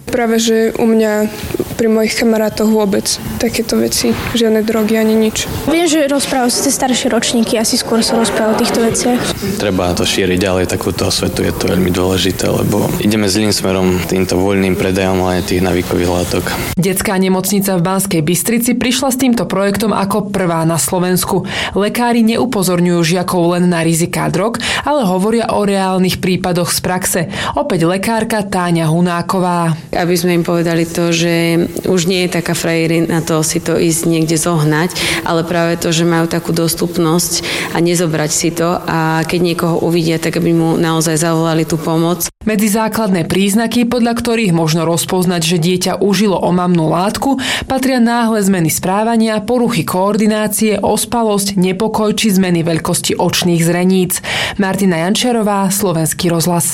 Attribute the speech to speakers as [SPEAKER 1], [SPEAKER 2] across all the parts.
[SPEAKER 1] Práve, že u mňa pri mojich kamarátoch vôbec takéto veci, žiadne drogy ani nič.
[SPEAKER 2] Viem, že rozprávajú si tie staršie ročníky, asi skôr sa rozprávajú o týchto veciach.
[SPEAKER 3] Treba to šíriť ďalej, takúto osvetu, je to veľmi dôležité, lebo ideme zlým smerom týmto voľným predajom aj tých navykových látok.
[SPEAKER 4] Detská nemocnica v Banskej Bystrici prišla s týmto projektom ako prvá na Slovensku. Lekári neupozorňujú žiakov len na riziká drog, ale hovoria o reálnych prípadoch z praxe. Opäť lekárka Táňa Hunáková.
[SPEAKER 5] Aby sme im povedali to, že už nie je taká frajerina to si to ísť niekde zohnať, ale práve to, že majú takú dostupnosť a nezobrať si to a keď niekoho uvidia, tak aby mu naozaj zavolali tú pomoc.
[SPEAKER 4] Medzi základné príznaky, podľa ktorých možno rozpoznať, že dieťa užilo omamnú látku, patria náhle zmeny správania, poruchy koordinácie, ospalosť, nepokoj či zmeny veľkosti očných zreníc. Martina Jančarová, Slovenský rozhlas.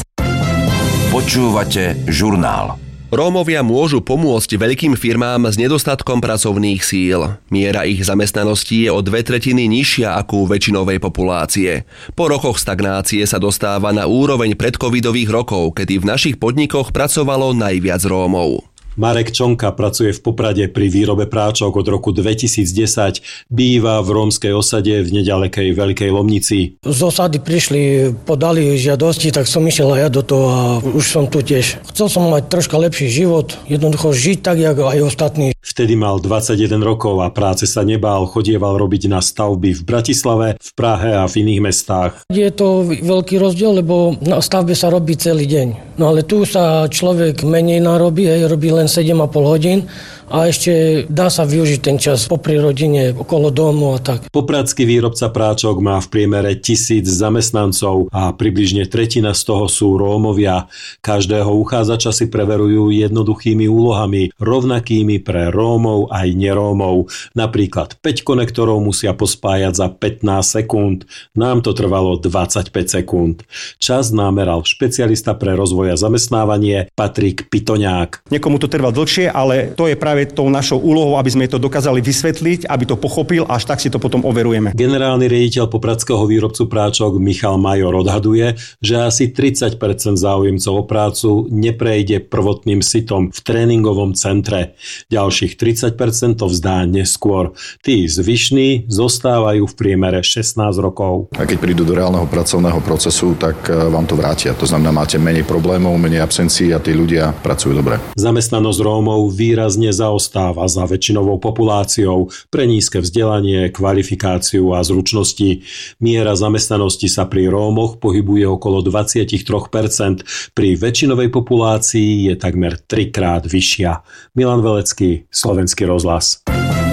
[SPEAKER 6] Počúvate žurnál.
[SPEAKER 7] Rómovia môžu pomôcť veľkým firmám s nedostatkom pracovných síl. Miera ich zamestnanosti je o 2/3 nižšia ako u väčšinovej populácie. Po rokoch stagnácie sa dostáva na úroveň predcovidových rokov, kedy v našich podnikoch pracovalo najviac Rómov.
[SPEAKER 8] Marek Čonka pracuje v Poprade pri výrobe práčok od roku 2010. Býva v rómskej osade v nedalekej Veľkej Lomnici.
[SPEAKER 9] Z osady prišli, podali žiadosti, tak som išiel aj ja do toho a už som tu tiež. Chcel som mať troška lepší život, jednoducho žiť tak, ako aj ostatní.
[SPEAKER 8] Vtedy mal 21 rokov a práce sa nebál, chodieval robiť na stavby v Bratislave, v Prahe a v iných mestách.
[SPEAKER 9] Je to veľký rozdiel, lebo na stavbe sa robí celý deň. No ale tu sa človek menej narobí, robí len 7,5 hodín a ešte dá sa využiť ten čas popri rodine, okolo domu a tak.
[SPEAKER 8] Popradský výrobca práčok má v priemere 1000 zamestnancov a približne tretina z toho sú Rómovia. Každého uchádzača si preverujú jednoduchými úlohami, rovnakými pre Rómov aj nerómov. Napríklad 5 konektorov musia pospájať za 15 sekúnd. Nám to trvalo 25 sekúnd. Čas nameral špecialista pre rozvoj a zamestnávanie Patrik Pitoňák.
[SPEAKER 10] Niekomu to trvá dlhšie, ale to je práve tou našou úlohou, aby sme to dokázali vysvetliť, aby to pochopil, až tak si to potom overujeme.
[SPEAKER 8] Generálny riaditeľ popradského výrobcu práčok Michal Major odhaduje, že asi 30% záujemcov o prácu neprejde prvotným sitom v tréningovom centre. Ďalších 30% to vzdá neskôr. Tí zvyšní zostávajú v priemere 16 rokov.
[SPEAKER 11] A keď prídu do reálneho pracovného procesu, tak vám to vrátia. To znamená, máte menej problémov, menej absencií a tí ľudia pracujú dobre.
[SPEAKER 8] Zamestnanosť Rómov výrazne zaostáva za väčšinovou populáciou pre nízke vzdelanie, kvalifikáciu a zručnosti. Miera zamestnanosti sa pri Rómoch pohybuje okolo 23%, pri väčšinovej populácii je takmer 3-krát vyššia. Milan Velecký, Slovenský rozhlas.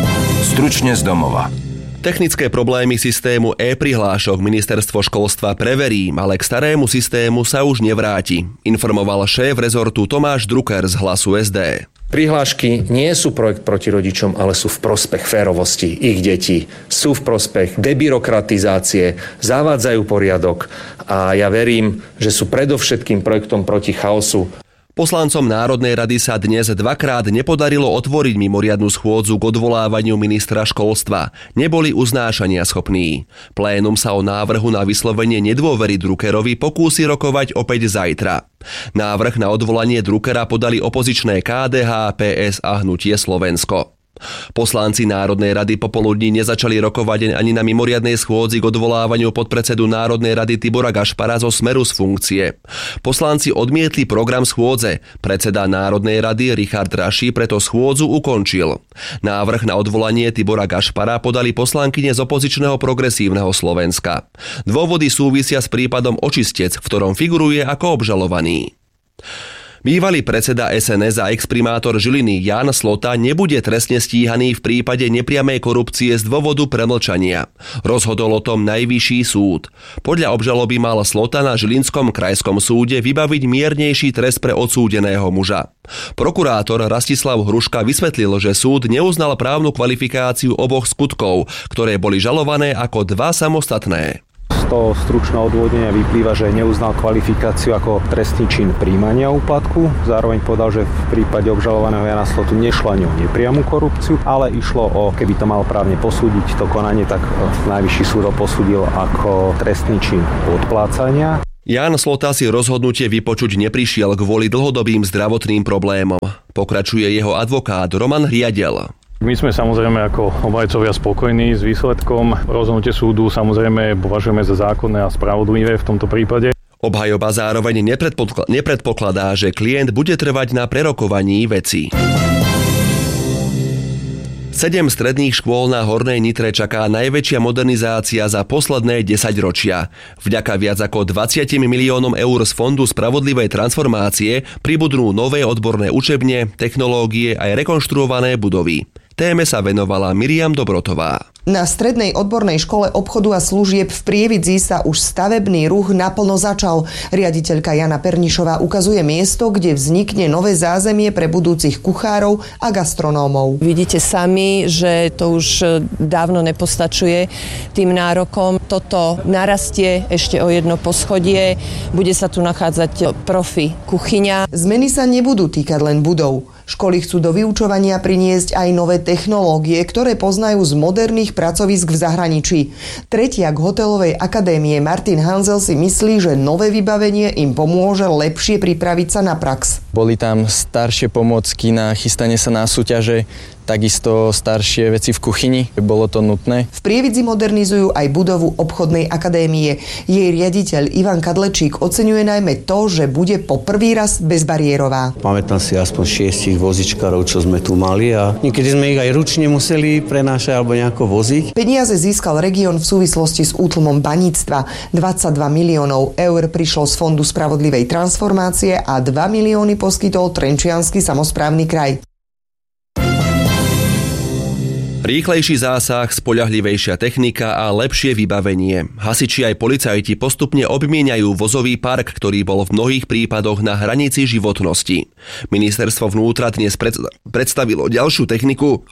[SPEAKER 6] Stručne z domova.
[SPEAKER 7] Technické problémy systému e-prihlášok ministerstvo školstva preverí, ale k starému systému sa už nevráti, informoval šéf rezortu Tomáš Drucker z Hlasu SD.
[SPEAKER 12] Prihlášky nie sú projekt proti rodičom, ale sú v prospech férovosti ich detí. Sú v prospech debyrokratizácie, zavádzajú poriadok a ja verím, že sú predovšetkým projektom proti chaosu.
[SPEAKER 7] Poslancom Národnej rady sa dnes dvakrát nepodarilo otvoriť mimoriadnu schôdzu k odvolávaniu ministra školstva. Neboli uznášania schopní. Plénum sa o návrhu na vyslovenie nedôvery Druckerovi pokúsi rokovať opäť zajtra. Návrh na odvolanie Druckera podali opozičné KDH, PS a Hnutie Slovensko. Poslanci Národnej rady popoludní nezačali rokovať ani na mimoriadnej schôdzi k odvolávaniu podpredsedu Národnej rady Tibora Gašpara zo Smeru z funkcie. Poslanci odmietli program schôdze. Predseda Národnej rady Richard Raši preto schôdzu ukončil. Návrh na odvolanie Tibora Gašpara podali poslankyne z opozičného Progresívneho Slovenska. Dôvody súvisia s prípadom Očistec, v ktorom figuruje ako obžalovaný. Bývalý predseda SNS a exprimátor Žiliny Ján Slota nebude trestne stíhaný v prípade nepriamej korupcie z dôvodu premlčania. Rozhodol o tom Najvyšší súd. Podľa obžaloby mal Slota na Žilinskom krajskom súde vybaviť miernejší trest pre odsúdeného muža. Prokurátor Rastislav Hruška vysvetlil, že súd neuznal právnu kvalifikáciu oboch skutkov, ktoré boli žalované ako dva samostatné.
[SPEAKER 13] Z toho stručného odôvodnenia vyplýva, že neuznal kvalifikáciu ako trestný čin prijímania úplatku. Zároveň povedal, že v prípade obžalovaného Jana Slotu nešlo ani o nepriamu korupciu, ale išlo o, keby to mal právne posúdiť to konanie, tak Najvyšší súd ho posúdil ako trestný čin odplácania.
[SPEAKER 7] Ján Slota si rozhodnutie vypočuť neprišiel kvôli dlhodobým zdravotným problémom. Pokračuje jeho advokát Roman Hriadel.
[SPEAKER 14] My sme samozrejme ako obhajcovia spokojní s výsledkom. Rozhodnutie súdu samozrejme považujeme za zákonné a spravodlivé v tomto prípade.
[SPEAKER 7] Obhajoba zároveň nepredpokladá, že klient bude trvať na prerokovaní vecí. 7 stredných škôl na Hornej Nitre čaká najväčšia modernizácia za posledné 10 ročia. Vďaka viac ako 20 miliónom eur z Fondu spravodlivej transformácie pribudnú nové odborné učebne, technológie aj rekonštruované budovy. Téme sa venovala Miriam Dobrotová.
[SPEAKER 15] Na strednej odbornej škole obchodu a služieb v Prievidzi sa už stavebný ruch naplno začal. Riaditeľka Jana Pernišová ukazuje miesto, kde vznikne nové zázemie pre budúcich kuchárov a gastronómov.
[SPEAKER 16] Vidíte sami, že to už dávno nepostačuje tým nárokom. Toto narastie ešte o jedno poschodie. Bude sa tu nachádzať profi kuchyňa.
[SPEAKER 15] Zmeny sa nebudú týkať len budov. Školy chcú do vyučovania priniesť aj nové technológie, ktoré poznajú z moderných pracovísk v zahraničí. Tretiak hotelovej akadémie Martin Hanzel si myslí, že nové vybavenie im pomôže lepšie pripraviť sa na prax.
[SPEAKER 17] Boli tam staršie pomôcky na chystanie sa na súťaže, takisto staršie veci v kuchyni. Bolo to nutné.
[SPEAKER 15] V Prievidzi modernizujú aj budovu obchodnej akadémie. Jej riaditeľ Ivan Kadlečík oceňuje najmä to, že bude po prvý raz bezbariérová.
[SPEAKER 18] Pamätám si aspoň 6 vozičkárov, čo sme tu mali a niekedy sme ich aj ručne museli prenášať alebo nejako voziť.
[SPEAKER 15] Peniaze získal región v súvislosti s útlmom baníctva. 22 miliónov eur prišlo z Fondu spravodlivej transformácie a 2 milióny poskytol Trenčiansky samosprávny kraj.
[SPEAKER 7] Rýchlejší zásah, spoľahlivejšia technika a lepšie vybavenie. Hasiči aj policajti postupne obmieniajú vozový park, ktorý bol v mnohých prípadoch na hranici životnosti. Ministerstvo vnútra dnes predstavilo ďalšiu techniku,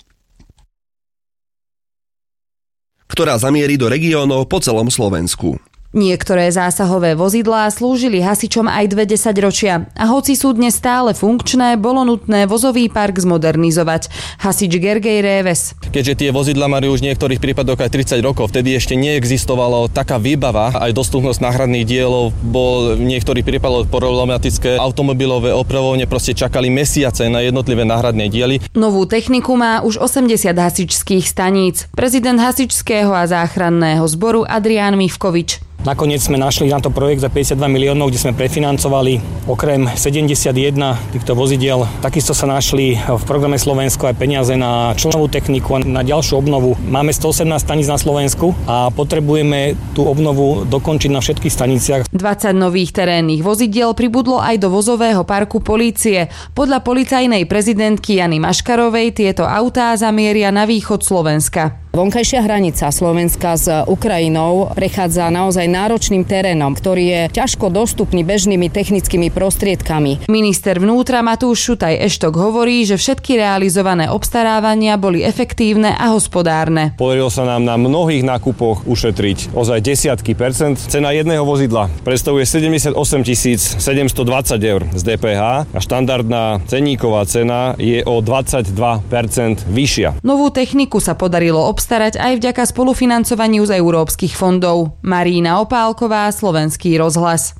[SPEAKER 7] ktorá zamierí do regiónov po celom Slovensku.
[SPEAKER 19] Niektoré zásahové vozidlá slúžili hasičom aj 2 desaťročia a hoci sú dnes stále funkčné, bolo nutné vozový park zmodernizovať. Hasič Gergej Réves.
[SPEAKER 17] Keďže tie vozidlá majú už v niektorých prípadoch aj 30 rokov, vtedy ešte neexistovalo taká výbava, aj dostupnosť náhradných dielov bol v niektorých prípadoch problematické. Automobilové opravovne proste čakali mesiace na jednotlivé náhradné diely.
[SPEAKER 19] Novú techniku má už 80 hasičských staníc. Prezident hasičského a záchranného zboru Adrián Mivkovič.
[SPEAKER 20] Nakoniec sme našli na to projekt za 52 miliónov, kde sme prefinancovali okrem 71 týchto vozidiel. Takisto sa našli v programe Slovensko aj peniaze na člnovú techniku a na ďalšiu obnovu. Máme 118 staníc na Slovensku a potrebujeme tú obnovu dokončiť na všetkých staniciach.
[SPEAKER 19] 20 nových terénnych vozidiel pribudlo aj do vozového parku polície. Podľa policajnej prezidentky Jany Maškarovej tieto autá zamieria na východ Slovenska.
[SPEAKER 21] Vonkajšia hranica Slovenska s Ukrajinou prechádza naozaj náročným terénom, ktorý je ťažko dostupný bežnými technickými prostriedkami.
[SPEAKER 19] Minister vnútra Matúš Šutaj-Eštok hovorí, že všetky realizované obstarávania boli efektívne a hospodárne.
[SPEAKER 22] Podarilo sa nám na mnohých nákupoch ušetriť ozaj desiatky percent. Cena jedného vozidla predstavuje 78 720 eur z DPH a štandardná ceníková cena je o 22% vyššia.
[SPEAKER 19] Novú techniku sa podarilo obstarať aj vďaka spolufinancovaniu z európskych fondov. Marína Opálková, Slovenský rozhlas.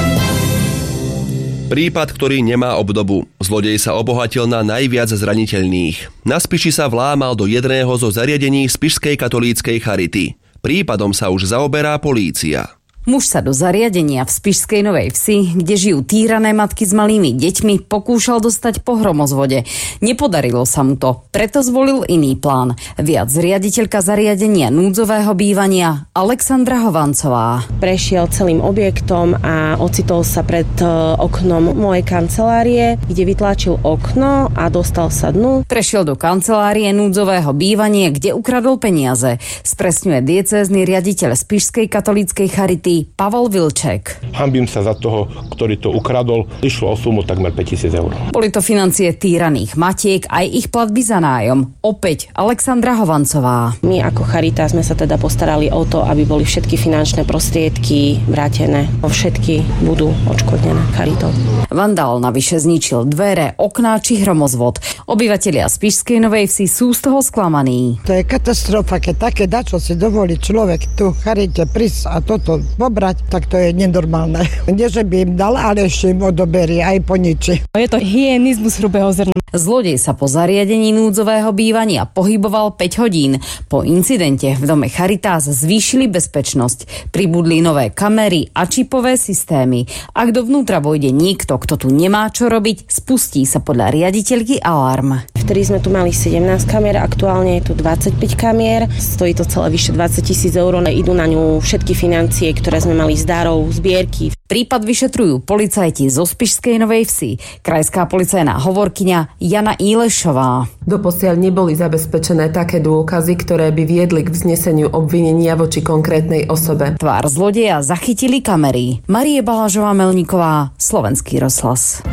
[SPEAKER 7] Prípad, ktorý nemá obdobu. Zlodej sa obohatil na najviac zraniteľných. Na Spiši sa vlámal do jedného zo zariadení Spišskej katolíckej charity. Prípadom sa už zaoberá polícia.
[SPEAKER 21] Muž sa do zariadenia v Spišskej Novej Vsi, kde žijú týrané matky s malými deťmi, pokúšal dostať po hromozvode. Nepodarilo sa mu to, preto zvolil iný plán. Viac riaditeľka zariadenia núdzového bývania Alexandra Hovancová.
[SPEAKER 23] Prešiel celým objektom a ocitol sa pred oknom mojej kancelárie, kde vytlačil okno a dostal sa dnu.
[SPEAKER 21] Prešiel do kancelárie núdzového bývania, kde ukradol peniaze. Spresňuje diecézny riaditeľ Spišskej katolíckej charity Pavel Vilček.
[SPEAKER 24] Hanbím sa za toho, ktorý to ukradol. Išlo o sumu takmer 5 000 eur.
[SPEAKER 21] Boli to financie týraných matiek aj ich platby za nájom. Opäť Alexandra Hovancová.
[SPEAKER 23] My ako charita sme sa teda postarali o to, aby boli všetky finančné prostriedky vrátené. Všetky budú odškodnené charitou.
[SPEAKER 21] Vandál navyše zničil dvere, okná či hromozvod. Obyvatelia Spišskej Novej Vsi sú z toho sklamaní.
[SPEAKER 25] To je katastrofa, keď také dačo si dovolí človek tu charite prísť a toto
[SPEAKER 1] pobrať, tak to je nenormálne. Nie, že by im dal, ale ešte im odoberie, aj poničí.
[SPEAKER 21] Je to hygienizmus hrubého zrna. Zlodej sa po zariadení núdzového bývania pohyboval 5 hodín. Po incidente v dome Charitas zvýšili bezpečnosť. Pribudli nové kamery a čipové systémy. Ak dovnútra vojde niekto, kto tu nemá čo robiť, spustí sa podľa riaditeľky alarm.
[SPEAKER 23] Vtedy sme tu mali 17 kamier, aktuálne je tu 25 kamier. Stojí to celé vyše 20 000 eur. Idú na ňu všetky financie, ktoré sme mali z darov, zbierky.
[SPEAKER 21] Prípad vyšetrujú policajti zo Spišskej Novej Vsi. Krajská policajná hovorkyňa Jana Ílešová.
[SPEAKER 2] Doposiaľ neboli zabezpečené také dôkazy, ktoré by viedli k vzneseniu obvinenia voči konkrétnej osobe.
[SPEAKER 21] Tvár zlodeja zachytili kamery. Marie Balažová-Melníková, Slovenský rozhlas.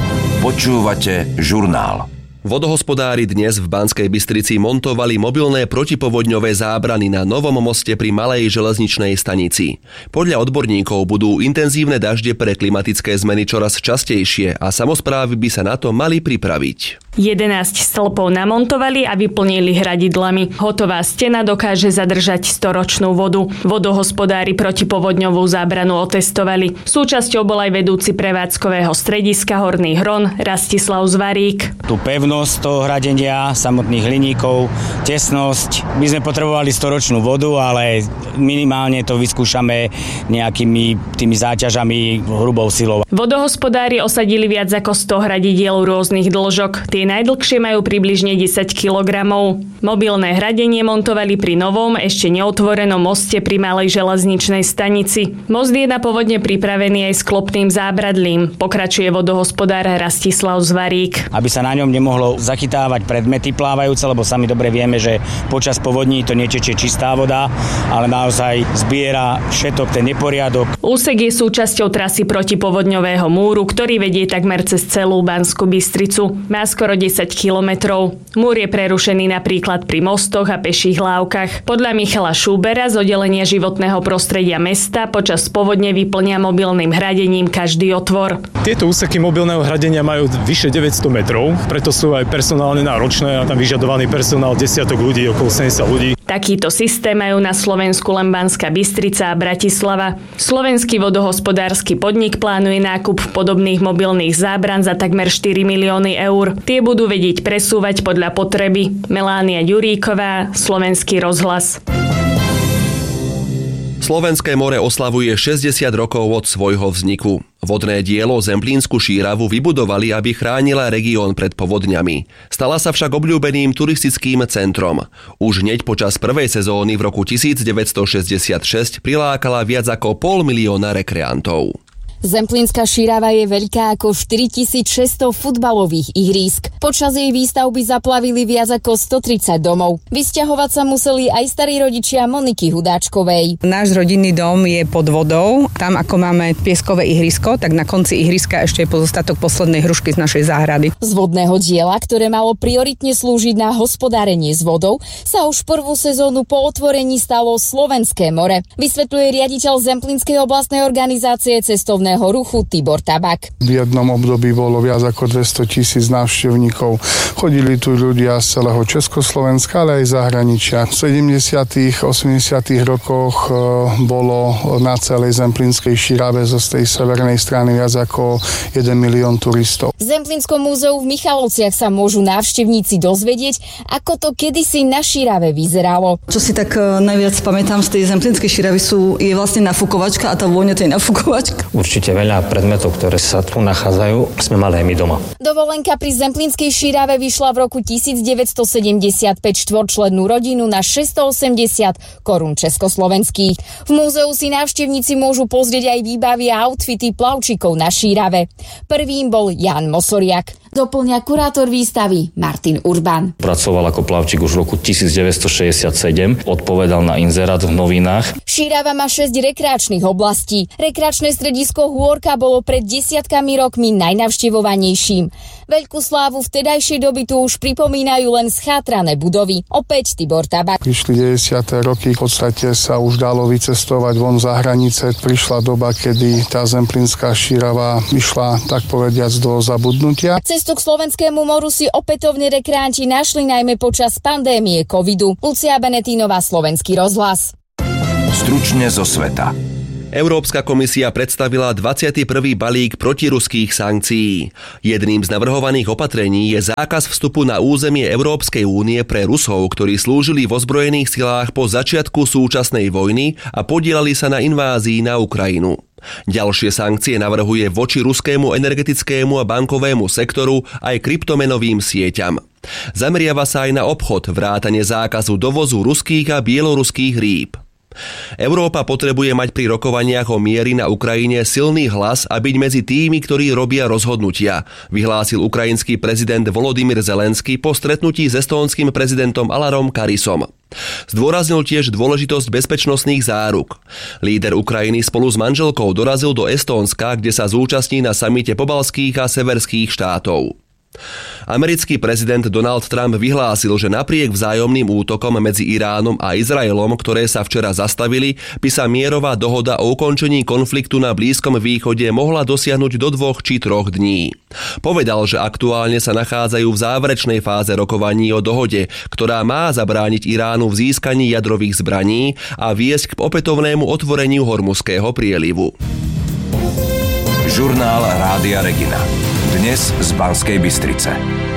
[SPEAKER 6] Počúvate žurnál.
[SPEAKER 7] Vodohospodári dnes v Banskej Bystrici montovali mobilné protipovodňové zábrany na Novom moste pri Malej železničnej stanici. Podľa odborníkov budú intenzívne dažde pre klimatické zmeny čoraz častejšie a samosprávy by sa na to mali pripraviť.
[SPEAKER 3] 11 stĺpov namontovali a vyplnili hradidlami. Hotová stena dokáže zadržať 100-ročnú vodu. Vodohospodári protipovodňovú zábranu otestovali. Súčasťou bol aj vedúci prevádzkového strediska Horný Hron Rastislav Zvarík.
[SPEAKER 5] Tú pevnosť toho hradenia, samotných hliníkov, tesnosť. My sme potrebovali 100-ročnú vodu, ale minimálne to vyskúšame nejakými tými záťažami, hrubou silou.
[SPEAKER 3] Vodohospodári osadili viac ako 100 hradidiel rôznych dĺžok. Tie najdlhšie majú približne 10 kg. Mobilné hradenie montovali pri novom, ešte neotvorenom moste pri Malej železničnej stanici. Most je na povodne pripravený aj s klopným zábradlím, pokračuje vodohospodár Rastislav Zvarík.
[SPEAKER 5] Aby sa na ňom nemohlo zachytávať predmety plávajúce, lebo sami dobre vieme, že počas povodní to netečie čistá voda, ale naozaj zbiera všetok ten neporiadok.
[SPEAKER 3] Úsek je súčasťou trasy protipovodňového múru, ktorý vedie takmer cez celú Banskú Bystricu. Má skoro 10 kilometrov. Múr je prerušený napríklad pri mostoch a peších lávkach. Podľa Michala Šúbera z oddelenia životného prostredia mesta počas povodne vyplňa mobilným hradením každý otvor.
[SPEAKER 25] Tieto úseky mobilného hradenia majú vyše 900 metrov, preto sú aj personálne náročné a tam vyžadovaný personál desiatok ľudí, okolo 70 ľudí.
[SPEAKER 3] Takýto systém majú na Slovensku len Banská Bystrica a Bratislava. Slovenský vodohospodársky podnik plánuje nákup podobných mobilných zábran za takmer 4 milióny eur. Tie budú vedieť presúvať podľa potreby. Melánia Ďuríková, Slovenský rozhlas.
[SPEAKER 7] Slovenské more oslavuje 60 rokov od svojho vzniku. Vodné dielo Zemplínsku šíravu vybudovali, aby chránila región pred povodňami. Stala sa však obľúbeným turistickým centrom. Už hneď počas prvej sezóny v roku 1966 prilákala viac ako 500 000 rekreantov.
[SPEAKER 21] Zemplínska šírava je veľká ako 4600 futbalových ihrísk. Počas jej výstavby zaplavili viac ako 130 domov. Vysťahovať sa museli aj starí rodičia Moniky Hudáčkovej.
[SPEAKER 26] Náš rodinný dom je pod vodou. Tam, ako máme pieskové ihrisko, tak na konci ihriska ešte je pozostatok poslednej hrušky z našej záhrady.
[SPEAKER 21] Z vodného diela, ktoré malo prioritne slúžiť na hospodárenie s vodou, sa už prvú sezónu po otvorení stalo Slovenské more. Vysvetľuje riaditeľ Zemplínskej oblastnej organizácie cestovného ruchu Tibor Tabak.
[SPEAKER 27] V jednom období bolo viac ako 200 000 návštevníkov. Chodili tu ľudia z celého Československa, ale aj zahraničia. V 70. 80. rokoch bolo na celej Zemplínskej šírave zo tej severnej strany viac ako 1 milión turistov.
[SPEAKER 21] V Zemplínskom múzeu v Michalovciach sa môžu návštevníci dozvedieť, ako to kedysi na šírave vyzeralo.
[SPEAKER 28] Čo si tak najviac pamätám z tej Zemplínskej šíravy je vlastne nafukovačka a tá vôňa tej nafukovačka.
[SPEAKER 12] Určite veľa predmetov, ktoré sa tu nachádzajú, sme mali aj my doma.
[SPEAKER 21] Dovolenka pri Zemplínskej šírave vyšla v roku 1975 štvorčlennú rodinu na 680 korún československých. V múzeu si návštevníci môžu pozrieť aj výbavy a outfity plavčíkov na šírave. Prvým bol Jan Mosoriak. Doplňa kurátor výstavy Martin Urban.
[SPEAKER 12] Pracoval ako plavčík už v roku 1967, odpovedal na inzerát v novinách.
[SPEAKER 21] Šírava má 6 rekreačných oblastí. Rekreačné stredisko Hôrka bolo pred desiatkami rokmi najnavštevovanejším. Veľkú slávu vtedajšej doby tu už pripomínajú len schátrané budovy. Opäť Tibor Tabak.
[SPEAKER 27] Prišli 90. roky, v podstate sa už dalo vycestovať von za hranice. Prišla doba, kedy tá Zemplínska šírava išla, tak povediac, do zabudnutia.
[SPEAKER 21] Cestu k Slovenskému moru si opätovne rekreanti našli najmä počas pandémie covidu. Lucia Benetínová, Slovenský rozhlas.
[SPEAKER 6] Stručne zo sveta.
[SPEAKER 7] Európska komisia predstavila 21. balík protiruských sankcií. Jedným z navrhovaných opatrení je zákaz vstupu na územie Európskej únie pre Rusov, ktorí slúžili v ozbrojených silách po začiatku súčasnej vojny a podieľali sa na invázii na Ukrajinu. Ďalšie sankcie navrhuje voči ruskému energetickému a bankovému sektoru aj kryptomenovým sieťam. Zameriava sa aj na obchod, vrátane zákazu dovozu ruských a bieloruských rýb. Európa potrebuje mať pri rokovaniach o mieri na Ukrajine silný hlas a byť medzi tými, ktorí robia rozhodnutia, vyhlásil ukrajinský prezident Volodymyr Zelenský po stretnutí s estónskym prezidentom Alarom Karisom. Zdôraznil tiež dôležitosť bezpečnostných záruk. Líder Ukrajiny spolu s manželkou dorazil do Estónska, kde sa zúčastní na samite pobaltských a severských štátov. Americký prezident Donald Trump vyhlásil, že napriek vzájomným útokom medzi Iránom a Izraelom, ktoré sa včera zastavili, by sa mierová dohoda o ukončení konfliktu na Blízkom východe mohla dosiahnuť do 2 či 3 dní. Povedal, že aktuálne sa nachádzajú v záverečnej fáze rokovaní o dohode, ktorá má zabrániť Iránu v získaní jadrových zbraní a viesť k opätovnému otvoreniu Hormuzského prielivu.
[SPEAKER 6] Žurnál Rádia Regina. Dnes z Banskej Bystrice.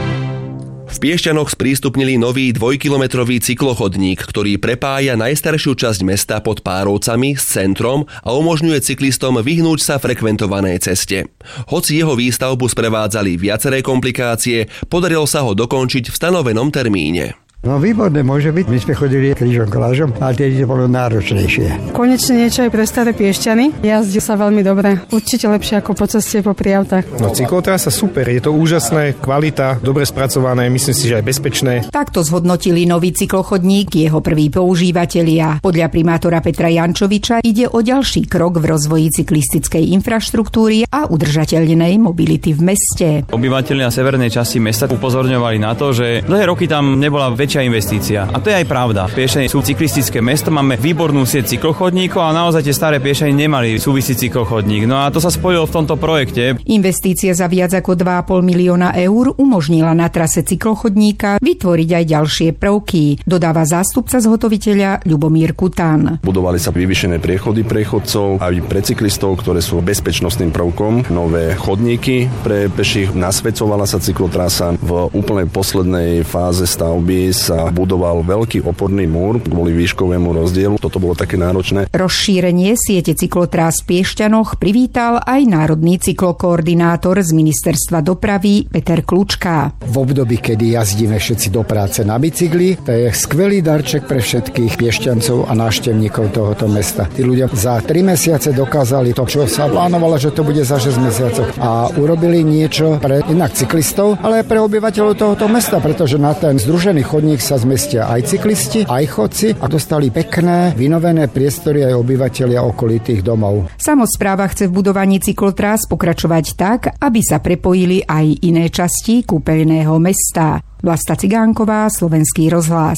[SPEAKER 7] V Piešťanoch sprístupnili nový 2-kilometrový cyklochodník, ktorý prepája najstaršiu časť mesta pod Párovcami s centrom a umožňuje cyklistom vyhnúť sa frekventovanej ceste. Hoci jeho výstavbu sprevádzali viaceré komplikácie, podarilo sa ho dokončiť v stanovenom termíne.
[SPEAKER 4] No výborné môže byť. My sme chodili krížom kolážom, ale tedy to bolo náročnejšie.
[SPEAKER 8] Konečne niečo aj pre staré Piešťany. Jazdí sa veľmi dobre. Určite lepšie ako po ceste popri autách.
[SPEAKER 9] No cyklotrasa super, je to úžasné, kvalita, dobre spracované, myslím si, že aj bezpečné.
[SPEAKER 10] Takto zhodnotili nový cyklochodník jeho prví používatelia. Podľa primátora Petra Jančoviča ide o ďalší krok v rozvoji cyklistickej infraštruktúry a udržateľnej mobility v meste.
[SPEAKER 11] Obyvatelia severnej časti mesta upozorňovali na to, že dlhé roky tam nebola väčšia investícia. A to je aj pravda. Piešťany sú cyklistické mesto, máme výbornú sieť cyklochodníkov a naozaj tie staré Piešťany nemali súvisí cyklochodník. No a to sa spojilo v tomto projekte.
[SPEAKER 10] Investícia za viac ako 2,5 milióna eur umožnila na trase cyklochodníka vytvoriť aj ďalšie prvky, dodáva zástupca zhotoviteľa Ľubomír Kutan.
[SPEAKER 13] Budovali sa vyvýšené priechody pre chodcov aj pre cyklistov, ktoré sú bezpečnostným prvkom, nové chodníky pre peších, nasvedcovala sa cyklotrasa. V úplnej poslednej fáze stavby sa budoval veľký oporný múr kvôli výškovému rozdielu. Toto bolo také náročné.
[SPEAKER 10] Rozšírenie siete cyklotrás v Piešťanoch privítal aj národný cyklokoordinátor z Ministerstva dopravy Peter Kľúčka.
[SPEAKER 4] V období, kedy jazdíme všetci do práce na bicykli, to je skvelý darček pre všetkých Piešťancov a návštevníkov tohoto mesta. Tí ľudia za 3 mesiace dokázali to, čo sa plánovalo, že to bude za 6 mesiacov a urobili niečo pre inak cyklistov, ale aj pre obyvateľov tohoto mesta, pretože na ten združený chodník sa zmestia aj cyklisti, aj chodci a dostali pekné, vynovené priestory aj obyvatelia okolitých domov.
[SPEAKER 10] Samospráva chce v budovaní cyklotrás pokračovať tak, aby sa prepojili aj iné časti kúpeľného mesta. Vlasta Cigánková, Slovenský rozhlas.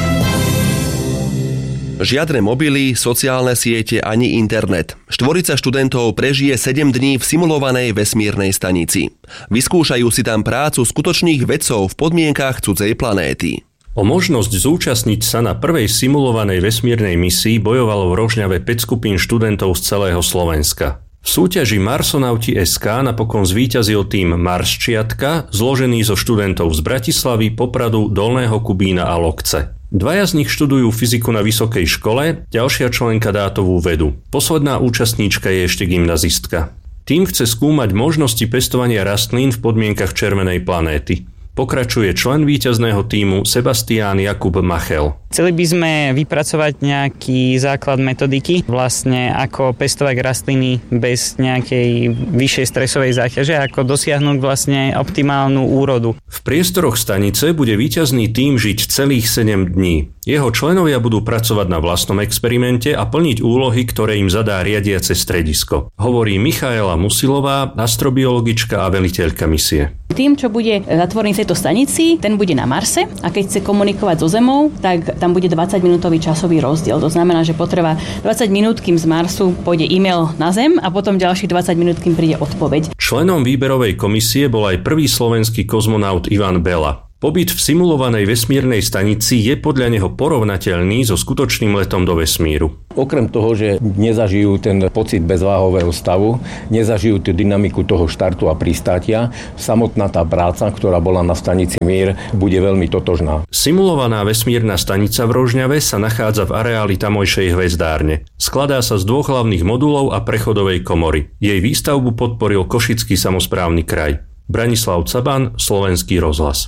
[SPEAKER 7] Žiadne mobily, sociálne siete ani internet. 40 študentov prežije 7 dní v simulovanej vesmírnej stanici. Vyskúšajú si tam prácu skutočných vedcov v podmienkach cudzej planéty.
[SPEAKER 14] O možnosť zúčastniť sa na prvej simulovanej vesmírnej misii bojovalo v Rožňave 5 skupín študentov z celého Slovenska. V súťaži Marsonauti SK napokon zvíťazil tím Marsčiatka, zložený zo študentov z Bratislavy, Popradu, Dolného Kubína a Lokce. Dvaja z nich študujú fyziku na vysokej škole, ďalšia členka dátovú vedu. Posledná účastníčka je ešte gymnazistka. Tým chce skúmať možnosti pestovania rastlín v podmienkach červenej planéty. Pokračuje člen víťazného tímu Sebastián Jakub Machel.
[SPEAKER 16] Chceli by sme vypracovať nejaký základ metodiky, vlastne ako pestovať rastliny bez nejakej vyššej stresovej záťaže, ako dosiahnuť vlastne optimálnu úrodu.
[SPEAKER 14] V priestoroch stanice bude víťazný tím žiť celých 7 dní. Jeho členovia budú pracovať na vlastnom experimente a plniť úlohy, ktoré im zadá riadiace stredisko. Hovorí Michaela Musilová, astrobiologička a veliteľka misie.
[SPEAKER 29] Tým, čo bude zatvorený v tejto stanici, ten bude na Marse a keď chce komunikovať so Zemou, tak tam bude 20-minútový časový rozdiel. To znamená, že potreba 20 minút, kým z Marsu pôjde e-mail na Zem a potom ďalších 20 minút, kým príde odpoveď.
[SPEAKER 14] Členom výberovej komisie bol aj prvý slovenský kozmonaut Ivan Bela. Pobyt v simulovanej vesmírnej stanici je podľa neho porovnateľný so skutočným letom do vesmíru.
[SPEAKER 1] Okrem toho, že nezažijú ten pocit bezváhového stavu, nezažijú tú dynamiku toho štartu a pristátia, samotná tá práca, ktorá bola na stanici Mír, bude veľmi totožná.
[SPEAKER 14] Simulovaná vesmírna stanica v Rožňave sa nachádza v areáli tamojšej hvezdárne. Skladá sa z 2 hlavných modulov a prechodovej komory. Jej výstavbu podporil Košický samosprávny kraj. Branislav Caban, Slovenský rozhlas.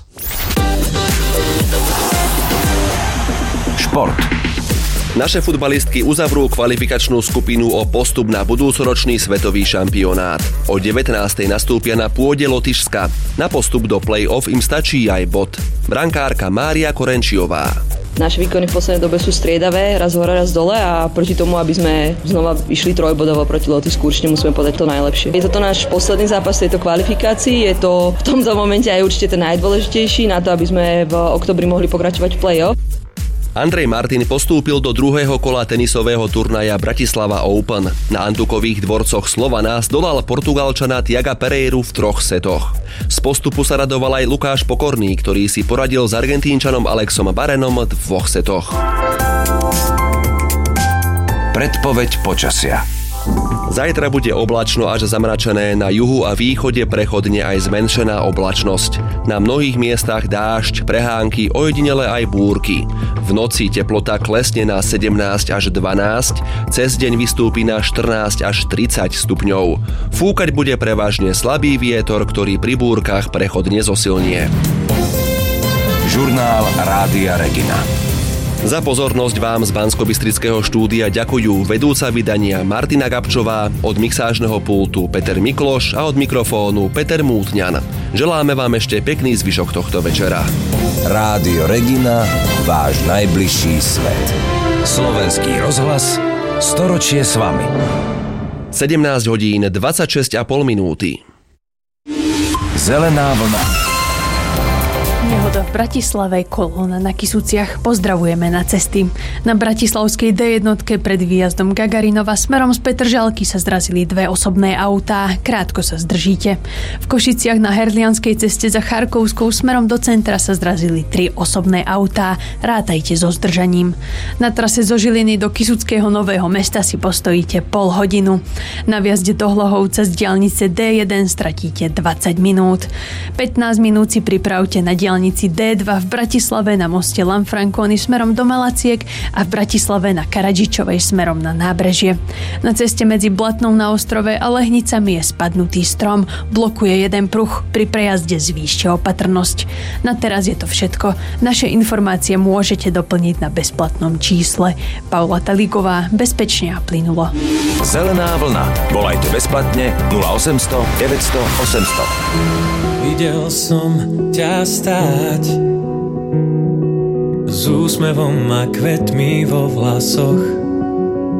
[SPEAKER 6] Šport.
[SPEAKER 7] Naše futbalistky uzavrú kvalifikačnú skupinu o postup na budúcoročný svetový šampionát. O 19. nastúpia na pôde Lotyšska. Na postup do play-off im stačí aj bod. Brankárka Mária Korenčiová.
[SPEAKER 15] Naše výkony v poslednej dobe sú striedavé, raz hore, raz dole a proti tomu, aby sme znova išli trojbodovo proti Lotyšsku, určite musíme podať to najlepšie. Je to náš posledný zápas tejto kvalifikácii, je to v tomto momente aj určite ten najdôležitejší na to, aby sme v októbri mohli pokračovať v play-off.
[SPEAKER 7] Andrej Martin postúpil do druhého kola tenisového turnaja Bratislava Open. Na Antukových dvorcoch Slovana zdolal Portugalčana Tiaga Pereiru v 3 setoch. Z postupu sa radoval aj Lukáš Pokorný, ktorý si poradil s Argentínčanom Alexom Barenom v 2 setoch.
[SPEAKER 6] Predpoveď počasia.
[SPEAKER 7] Zajtra bude oblačno až zamračené, na juhu a východe prechodne aj zmenšená oblačnosť. Na mnohých miestach dážď, prehánky, ojedinele aj búrky. V noci teplota klesne na 17 až 12, cez deň vystúpi na 14 až 30 stupňov. Fúkať bude prevažne slabý vietor, ktorý pri búrkach prechodne zosilnie.
[SPEAKER 6] Žurnál Rádia Regina.
[SPEAKER 7] Za pozornosť vám z Banskobystrického štúdia ďakujú vedúca vydania Martina Gabčová, od mixážneho pultu Peter Mikloš a od mikrofónu Peter Mútňan. Želáme vám ešte pekný zvyšok tohto večera.
[SPEAKER 6] Rádio Regina, váš najbližší svet. Slovenský rozhlas, storočie s vami.
[SPEAKER 7] 17 hodín 26,5 minúty.
[SPEAKER 6] Zelená vlna.
[SPEAKER 17] Nehoda v Bratislave, kolóna na Kysuciach. Pozdravujeme na cesty. Na bratislavskej D1 pred výjazdom Gagarinova smerom z Petržalky sa zrazili 2 osobné autá. Krátko sa zdržíte. V Košiciach na Herlianskej ceste za Charkovskou smerom do centra sa zrazili 3 osobné autá. Rátajte so zdržaním. Na trase zo Žiliny do Kysuckého Nového Mesta si postojíte pol hodinu. Na vjazde do Hlohovca z diaľnice D1 stratíte 20 minút. 15 minút si pripravte na diaľnici D2 v Bratislave na moste Lanfranconi smerom do Malaciek a v Bratislave na Karadžičovej smerom na nábrežie. Na ceste medzi Blatnou na Ostrove a Lehnicami je spadnutý strom, blokuje jeden pruh, pri prejazde zvýšte opatrnosť. Na teraz je to všetko. Naše informácie môžete doplniť na bezplatnom čísle. Paula Talíková, bezpečne a plynulo.
[SPEAKER 6] Zelená vlna. Volajte bezplatne 0800 900 800.
[SPEAKER 18] Videl som ťa stáť s úsmevom a kvetmi vo vlasoch.